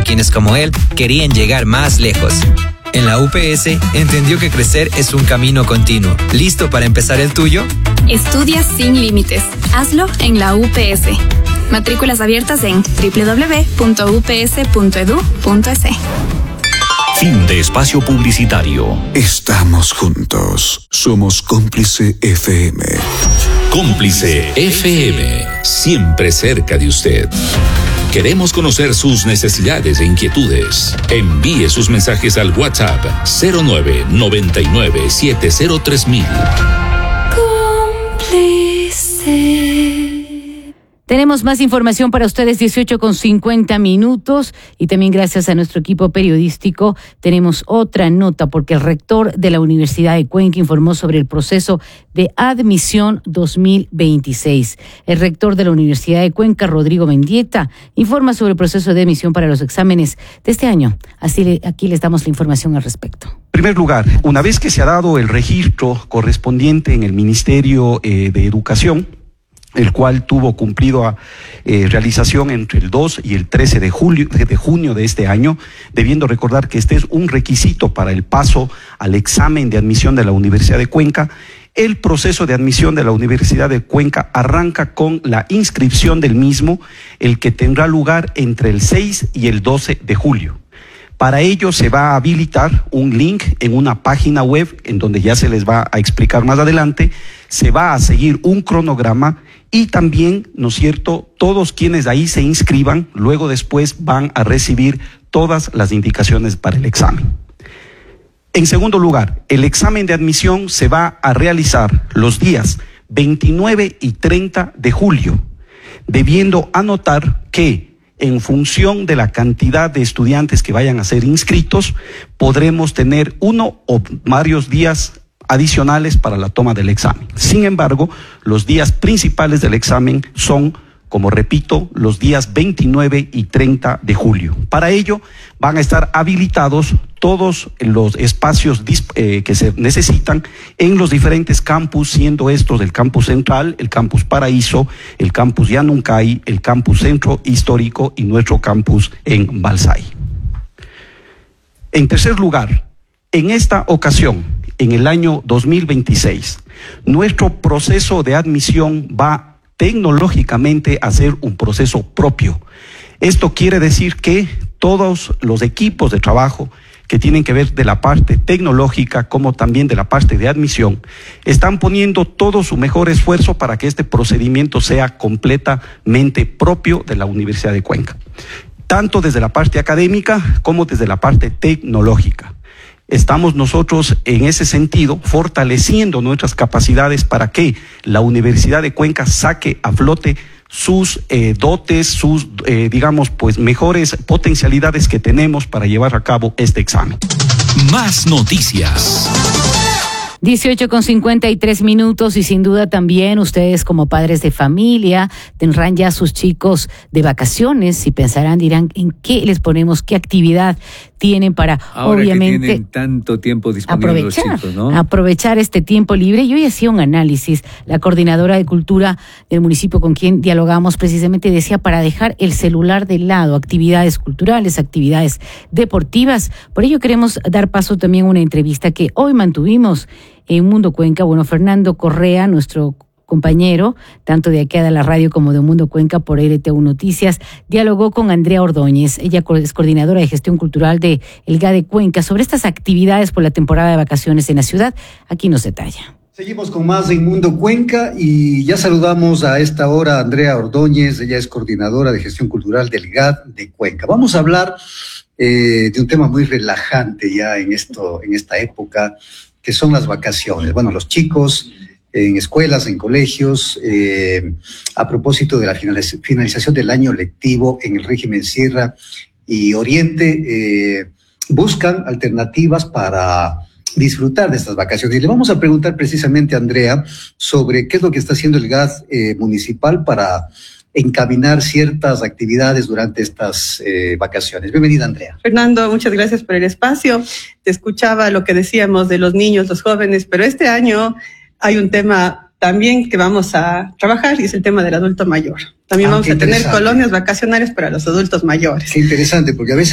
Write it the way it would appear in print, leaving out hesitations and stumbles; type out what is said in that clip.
quienes como él querían llegar más lejos. En la UPS entendió que crecer es un camino continuo. ¿Listo para empezar el tuyo? Estudia sin límites. Hazlo en la UPS. Matrículas abiertas en www.ups.edu.es. Fin de espacio publicitario. Estamos juntos. Somos Cómplice FM. Cómplice FM. Siempre cerca de usted. Queremos conocer sus necesidades e inquietudes. Envíe sus mensajes al WhatsApp 0999703000. Cómplice. Tenemos más información para ustedes, 18:50 y también gracias a nuestro equipo periodístico tenemos otra nota porque el rector de la Universidad de Cuenca informó sobre el proceso de admisión 2026. El rector de la Universidad de Cuenca, Rodrigo Mendieta, informa sobre el proceso de admisión para los exámenes de este año. Aquí les damos la información al respecto. En primer lugar, una vez que se ha dado el registro correspondiente en el Ministerio de Educación, el cual tuvo cumplido realización entre el 2 y el 13 de junio de este año, debiendo recordar que este es un requisito para el paso al examen de admisión de la Universidad de Cuenca. El proceso de admisión de la Universidad de Cuenca arranca con la inscripción del mismo, el que tendrá lugar entre el 6 y el 12 de julio. Para ello se va a habilitar un link en una página web en donde ya se les va a explicar más adelante. Se va a seguir un cronograma y también, ¿no es cierto?, todos quienes ahí se inscriban, luego después van a recibir todas las indicaciones para el examen. En segundo lugar, el examen de admisión se va a realizar los días 29 y 30 de julio, debiendo anotar que en función de la cantidad de estudiantes que vayan a ser inscritos, podremos tener uno o varios días adicionales para la toma del examen. Sin embargo, los días principales del examen son, como repito, los días 29 y 30 de julio. Para ello, van a estar habilitados todos los espacios que se necesitan en los diferentes campus, siendo estos el campus central, el campus Paraíso, el campus Yanuncay, el campus Centro Histórico y nuestro campus en Balsay. En tercer lugar, en esta ocasión, en el año 2026, nuestro proceso de admisión va tecnológicamente a ser un proceso propio. Esto quiere decir que todos los equipos de trabajo que tienen que ver de la parte tecnológica como también de la parte de admisión, están poniendo todo su mejor esfuerzo para que este procedimiento sea completamente propio de la Universidad de Cuenca, tanto desde la parte académica como desde la parte tecnológica. Estamos nosotros en ese sentido fortaleciendo nuestras capacidades para que la Universidad de Cuenca saque a flote sus dotes, sus mejores potencialidades que tenemos para llevar a cabo este examen. Más noticias. 18:53 y sin duda también ustedes como padres de familia tendrán ya a sus chicos de vacaciones y pensarán, dirán, ¿en qué les ponemos? ¿Qué actividad tienen para, ahora obviamente, que tienen tanto tiempo disponible los chicos, ¿no? Aprovechar este tiempo libre? Yo hoy hacía un análisis, la coordinadora de cultura del municipio con quien dialogamos precisamente decía para dejar el celular de lado, actividades culturales, actividades deportivas. Por ello queremos dar paso también a una entrevista que hoy mantuvimos en Mundo Cuenca. Bueno, Fernando Correa, nuestro compañero, tanto de aquí de la radio como de Mundo Cuenca por RTV Noticias, dialogó con Andrea Ordóñez. Ella es coordinadora de gestión cultural de el GA de Cuenca sobre estas actividades por la temporada de vacaciones en la ciudad. Aquí nos detalla. Seguimos con más en Mundo Cuenca y ya saludamos a esta hora a Andrea Ordóñez. Ella es coordinadora de gestión cultural del GA de Cuenca. Vamos a hablar de un tema muy relajante ya en esta época, que son las vacaciones. Bueno, los chicos en escuelas, en colegios, a propósito de la finalización del año lectivo en el régimen Sierra y Oriente, buscan alternativas para disfrutar de estas vacaciones. Y le vamos a preguntar precisamente a Andrea sobre qué es lo que está haciendo el GAD municipal para encaminar ciertas actividades durante estas vacaciones. Bienvenida, Andrea. Fernando, muchas gracias por el espacio. Te escuchaba lo que decíamos de los niños, los jóvenes, pero este año hay un tema también que vamos a trabajar y es el tema del adulto mayor. También vamos a tener colonias vacacionales para los adultos mayores. Qué interesante, porque a veces